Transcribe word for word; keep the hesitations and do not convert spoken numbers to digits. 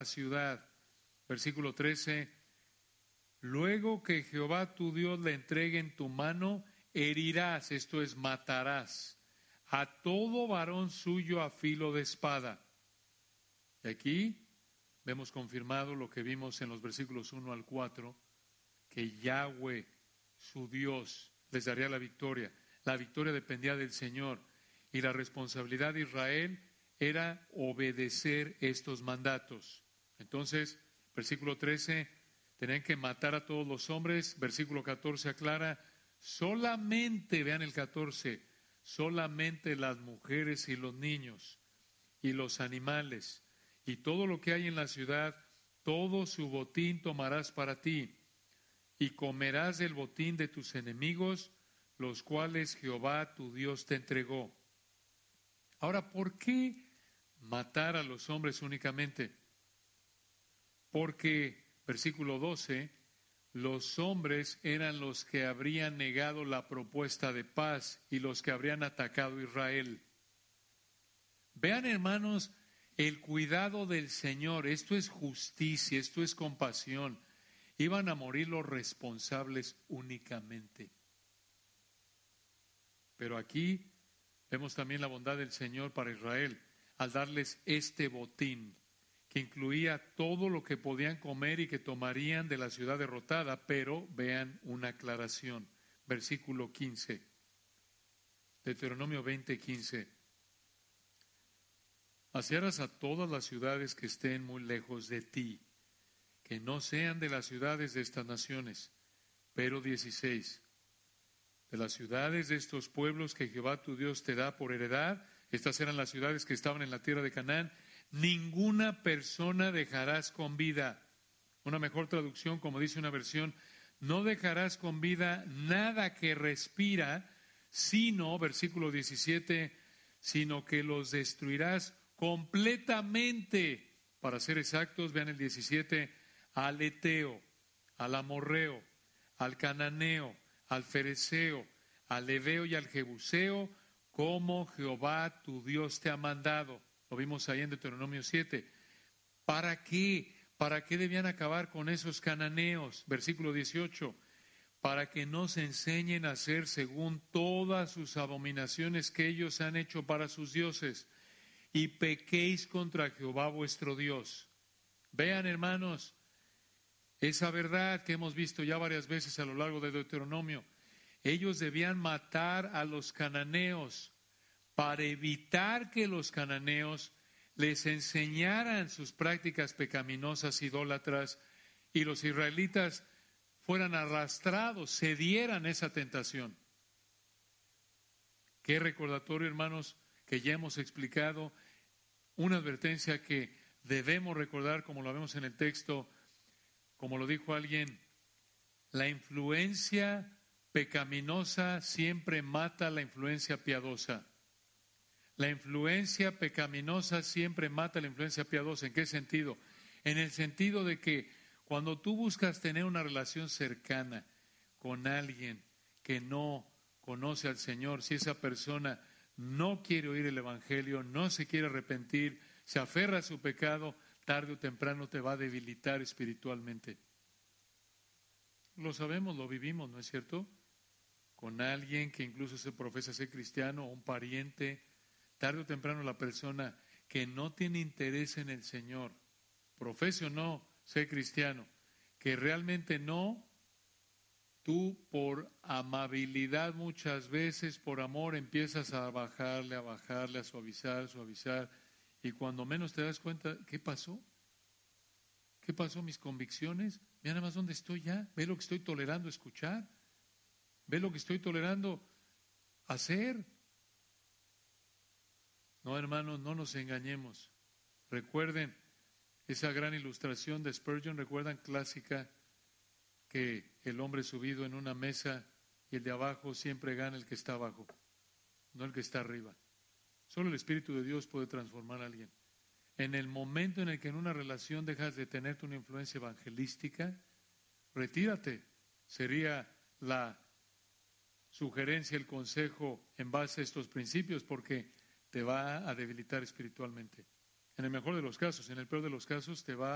ciudad. Versículo trece. Luego que Jehová tu Dios la entregue en tu mano, herirás, esto es, matarás, a todo varón suyo a filo de espada. Y aquí vemos confirmado lo que vimos en los versículos uno al cuatro, que Yahweh, su Dios, les daría la victoria. La victoria dependía del Señor y la responsabilidad de Israel era obedecer estos mandatos. Entonces, versículo trece, tenían que matar a todos los hombres. Versículo catorce aclara, solamente, vean el catorce, solamente las mujeres y los niños y los animales y todo lo que hay en la ciudad, todo su botín tomarás para ti y comerás del botín de tus enemigos, los cuales Jehová tu Dios te entregó. Ahora, ¿por qué matar a los hombres únicamente? Porque, versículo doce, los hombres eran los que habrían negado la propuesta de paz y los que habrían atacado a Israel. Vean, hermanos, el cuidado del Señor. Esto es justicia, esto es compasión. Iban a morir los responsables únicamente. Pero aquí vemos también la bondad del Señor para Israel al darles este botín, que incluía todo lo que podían comer y que tomarían de la ciudad derrotada. Pero vean una aclaración. Versículo quince. Deuteronomio veinte, quince. Haciarás a todas las ciudades que estén muy lejos de ti, que no sean de las ciudades de estas naciones. Pero dieciséis. De las ciudades de estos pueblos que Jehová tu Dios te da por heredad, estas eran las ciudades que estaban en la tierra de Canaán, ninguna persona dejarás con vida. Una mejor traducción, como dice una versión, no dejarás con vida nada que respira, sino, versículo diecisiete, sino que los destruirás completamente. Para ser exactos, vean el diecisiete, al Eteo, al Amorreo, al Cananeo, al Fereceo, al Heveo y al Jebuseo, como Jehová tu Dios te ha mandado. Lo vimos ahí en Deuteronomio siete. ¿Para qué? ¿Para qué debían acabar con esos cananeos? Versículo dieciocho. Para que no se enseñen a hacer según todas sus abominaciones que ellos han hecho para sus dioses, y pequéis contra Jehová vuestro Dios. Vean, hermanos, esa verdad que hemos visto ya varias veces a lo largo de Deuteronomio. Ellos debían matar a los cananeos para evitar que los cananeos les enseñaran sus prácticas pecaminosas, idólatras, y los israelitas fueran arrastrados, cedieran esa tentación. Qué recordatorio, hermanos, que ya hemos explicado, una advertencia que debemos recordar, como lo vemos en el texto, como lo dijo alguien, la influencia pecaminosa siempre mata la influencia piadosa. La influencia pecaminosa siempre mata la influencia piadosa. ¿En qué sentido? En el sentido de que cuando tú buscas tener una relación cercana con alguien que no conoce al Señor, si esa persona no quiere oír el Evangelio, no se quiere arrepentir, se aferra a su pecado, tarde o temprano te va a debilitar espiritualmente. Lo sabemos, lo vivimos, ¿no es cierto? Con alguien que incluso se profesa ser cristiano o un pariente, tarde o temprano la persona que no tiene interés en el Señor, profese o no ser cristiano, que realmente no, tú por amabilidad muchas veces, por amor, empiezas a bajarle, a bajarle, a suavizar, suavizar, y cuando menos te das cuenta, ¿qué pasó? ¿Qué pasó? Mis convicciones, mira nada más dónde estoy ya, ve lo que estoy tolerando escuchar, ve lo que estoy tolerando hacer. No, hermanos, no nos engañemos. Recuerden esa gran ilustración de Spurgeon, recuerdan, clásica, que el hombre subido en una mesa y el de abajo siempre gana el que está abajo, no el que está arriba. Solo el Espíritu de Dios puede transformar a alguien. En el momento en el que en una relación dejas de tenerte una influencia evangelística, retírate. Sería la sugerencia, el consejo en base a estos principios, porque te va a debilitar espiritualmente. En el mejor de los casos, en el peor de los casos te va